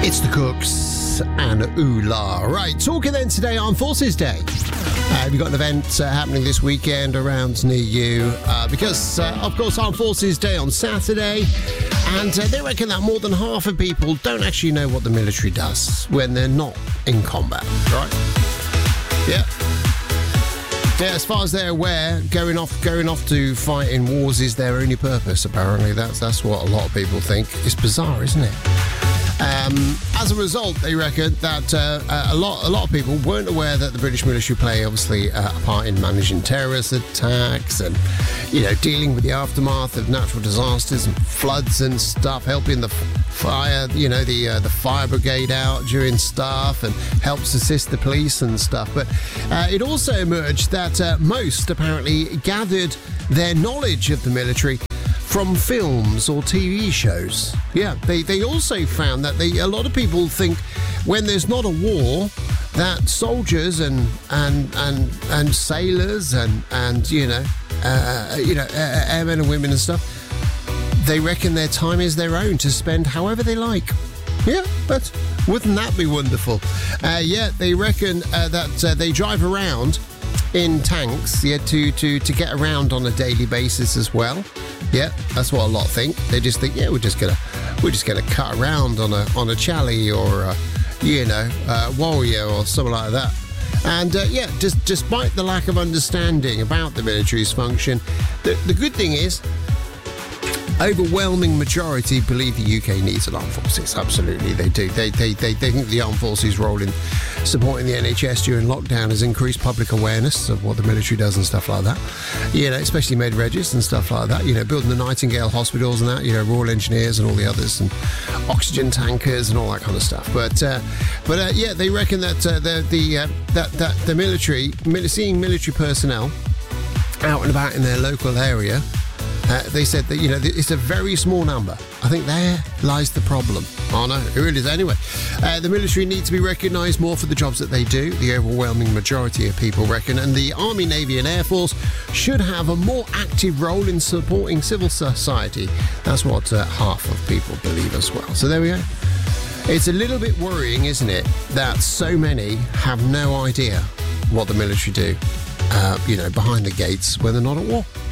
It's the Cooks and Ooh La. Right, talking then today, Armed Forces Day. We've got an event happening this weekend around near you because, of course, Armed Forces Day on Saturday. And they reckon that more than half of people don't actually know what the military does when they're not in combat, right? Yeah. Yeah, as far as they're aware, going off to fight in wars is their only purpose, apparently. That's what a lot of people think. It's bizarre, isn't it? As a result, they reckon that a lot of people weren't aware that the British military play, obviously, a part in managing terrorist attacks and, dealing with the aftermath of natural disasters and floods and stuff, helping the fire, the fire brigade out during stuff and helps assist the police and stuff. But it also emerged that most apparently gathered their knowledge of the military from films or TV shows. Yeah, they also found that a lot of people think when there's not a war, that soldiers and sailors and airmen and women and stuff, they reckon their time is their own to spend however they like. Yeah, but wouldn't that be wonderful? They reckon that they drive around in tanks, to get around on a daily basis as well. Yeah, that's what a lot think. They just think, we're just gonna cut around on a Chally or a Warrior or something like that. And despite the lack of understanding about the military's function, the good thing is, overwhelming majority believe the UK needs an armed forces. Absolutely, they do. They think the armed forces' role in supporting the NHS during lockdown has increased public awareness of what the military does and stuff like that. Especially Med Regis and stuff like that. Building the Nightingale hospitals and that. Royal Engineers and all the others and oxygen tankers and all that kind of stuff. But they reckon that the military, seeing military personnel out and about in their local area. They said that, it's a very small number. I think there lies the problem. Oh, no, it really is. Anyway, the military need to be recognised more for the jobs that they do. The overwhelming majority of people reckon. And the Army, Navy and Air Force should have a more active role in supporting civil society. That's what half of people believe as well. So there we go. It's a little bit worrying, isn't it, that so many have no idea what the military do, behind the gates when they're not at war.